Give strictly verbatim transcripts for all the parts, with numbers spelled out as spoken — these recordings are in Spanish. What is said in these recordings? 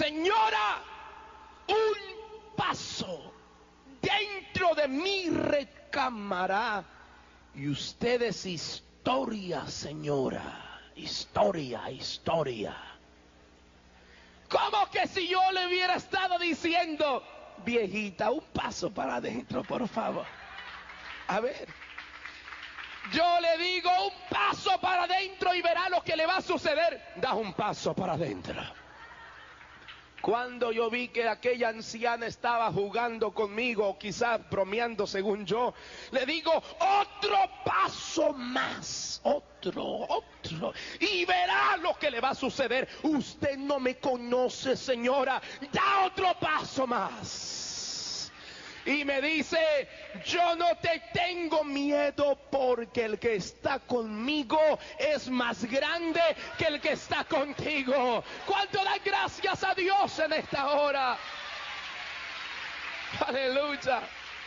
señora, un paso dentro de mi recámara y usted es historia, señora, historia, historia. ¿Cómo que si yo le hubiera estado diciendo, viejita, un paso para adentro, por favor? A ver, yo le digo un paso para adentro y verá lo que le va a suceder. Da un paso para adentro. Cuando yo vi que aquella anciana estaba jugando conmigo, o quizás bromeando según yo, le digo, otro paso más, otro, otro, y verá lo que le va a suceder. Usted no me conoce, señora, da otro paso más. Y me dice, yo no te tengo miedo porque el que está conmigo es más grande que el que está contigo. ¿Cuánto dan gracias a Dios en esta hora? Aleluya.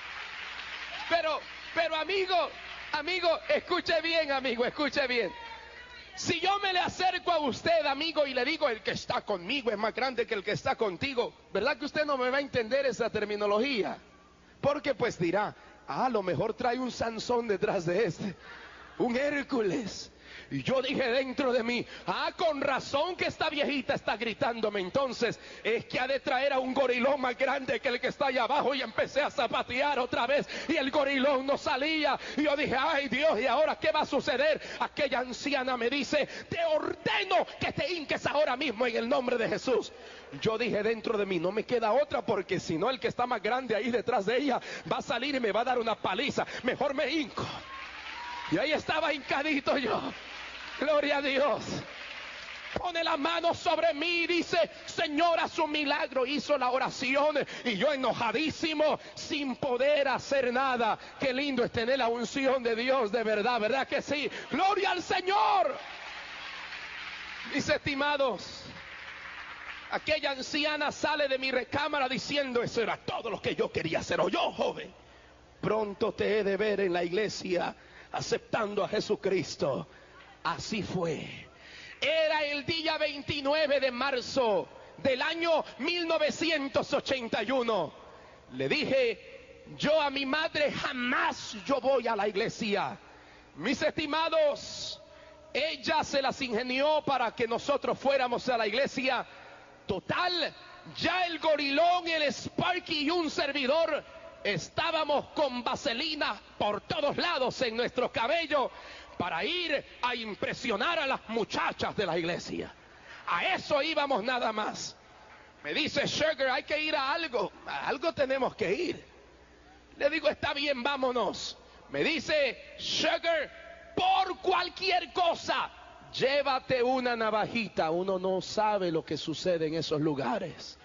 Pero, pero amigo, amigo, escuche bien, amigo, escuche bien. Si yo me le acerco a usted, amigo, y le digo, el que está conmigo es más grande que el que está contigo, ¿verdad que usted no me va a entender esa terminología? Porque pues dirá, ah, a lo mejor trae un Sansón detrás de este, un Hércules. Y yo dije dentro de mí, ah, con razón que esta viejita está gritándome. Entonces es que ha de traer a un gorilón más grande que el que está allá abajo. Y empecé a zapatear otra vez y el gorilón no salía. Y yo dije, ay Dios, ¿y ahora qué va a suceder? Aquella anciana me dice, te ordeno que te hinques ahora mismo en el nombre de Jesús. Yo dije dentro de mí, no me queda otra, porque si no el que está más grande ahí detrás de ella va a salir y me va a dar una paliza. Mejor me hinco. Y ahí estaba hincadito yo. Gloria a Dios. Pone la mano sobre mí y dice, señora, su milagro. Hizo la oración y yo enojadísimo, sin poder hacer nada. Qué lindo es tener la unción de Dios, de verdad, ¿verdad que sí? Gloria al Señor. Mis estimados, aquella anciana sale de mi recámara diciendo, eso era todo lo que yo quería hacer. O yo, joven, pronto te he de ver en la iglesia aceptando a Jesucristo. Así fue. Era el día veintinueve de marzo del año mil novecientos ochenta y uno. Le dije yo a mi madre, jamás yo voy a la iglesia. Mis estimados, ella se las ingenió para que nosotros fuéramos a la iglesia. Total, ya el gorilón, el Sparky y un servidor estábamos con vaselina por todos lados en nuestro cabello para ir a impresionar a las muchachas de la iglesia. A eso íbamos nada más. Me dice, Sugar, hay que ir a algo. A algo tenemos que ir. Le digo, está bien, vámonos. Me dice, Sugar, por cualquier cosa, llévate una navajita. Uno no sabe lo que sucede en esos lugares.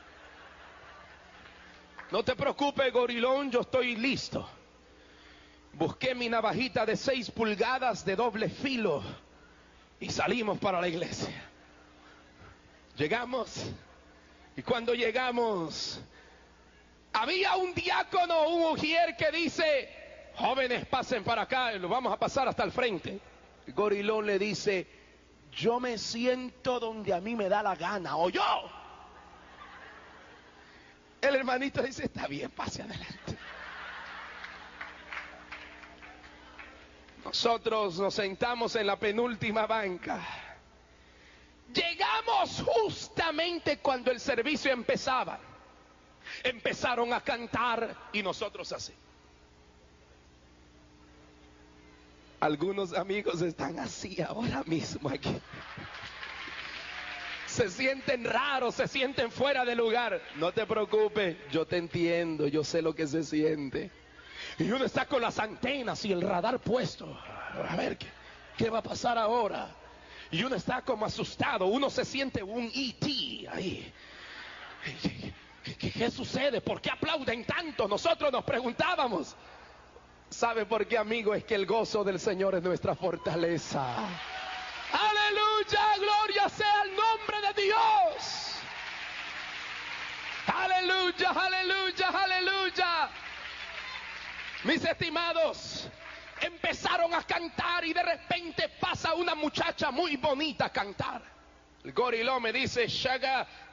No te preocupes, gorilón, yo estoy listo. Busqué mi navajita de seis pulgadas de doble filo y salimos para la iglesia. Llegamos y cuando llegamos había un diácono, un ujier que dice, jóvenes, pasen para acá, lo vamos a pasar hasta el frente. El gorilón le dice, yo me siento donde a mí me da la gana, o yo. El hermanito dice, está bien, pase adelante. Nosotros nos sentamos en la penúltima banca. Llegamos justamente cuando el servicio empezaba. Empezaron a cantar y nosotros así. Algunos amigos están así ahora mismo aquí. Se sienten raros, se sienten fuera de lugar. No te preocupes, yo te entiendo, yo sé lo que se siente. Y uno está con las antenas y el radar puesto. A ver, ¿qué, qué va a pasar ahora? Y uno está como asustado. Uno se siente un E T ahí. ¿Qué, qué, qué sucede? ¿Por qué aplauden tanto? Nosotros nos preguntábamos. ¿Sabe por qué, amigo? Es que el gozo del Señor es nuestra fortaleza. ¡Aleluya! ¡Gloria sea el nombre de Dios! ¡Aleluya! ¡Aleluya! ¡Aleluya! Mis estimados, empezaron a cantar y de repente pasa una muchacha muy bonita a cantar. El gorilón me dice, Shaga,